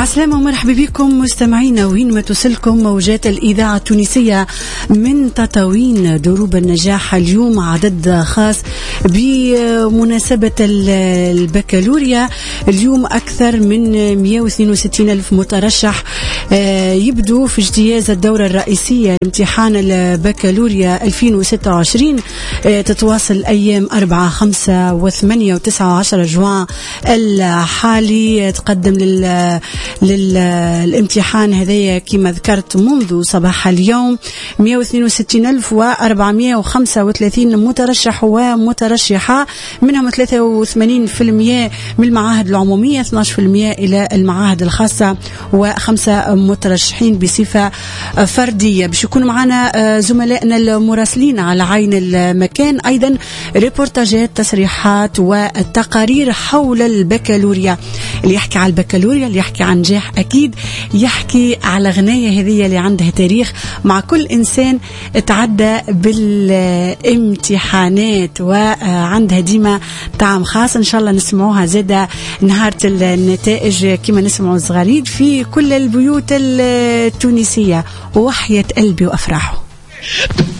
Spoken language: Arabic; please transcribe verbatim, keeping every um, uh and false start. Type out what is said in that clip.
عسلامة ومرحبا بكم مستمعينا وين ما توصلكم موجات الإذاعة التونسية من تطاوين دروب النجاح. اليوم عدد خاص بمناسبة البكالوريا. اليوم أكثر من مئة واثنين وستين ألف مترشح يبدو في اجتياز الدورة الرئيسية لامتحان البكالوريا ألفين وستة وعشرين. تتواصل أيام أربعة خمسة وثمانية وتسعة وعشرة جوان الحالي. تقدم لل للامتحان هذايا كما ذكرت منذ صباح اليوم مئة واثنين وستين ألف وأربعمئة وخمسة وثلاثين مترشح ومترشحة، منهم ثلاثة وثمانين بالمئة من المعاهد العمومية، اثني عشر بالمئة إلى المعاهد الخاصة، وخمسة مترشحين بصفة فردية. باش يكونوا معنا زملائنا المراسلين على عين المكان، أيضا ريبورتاجات، تصريحات والتقارير حول البكالوريا. اللي يحكي على البكالوريا، اللي يحكي عن نجاح، أكيد يحكي على غناية هذه اللي عندها تاريخ مع كل إنسان تعدى بالامتحانات وعندها ديما طعم خاص. إن شاء الله نسمعوها زادة نهار النتائج كما نسمعوا الصغاريد في كل البيوت التونسية. وحياة قلبي وأفراحه.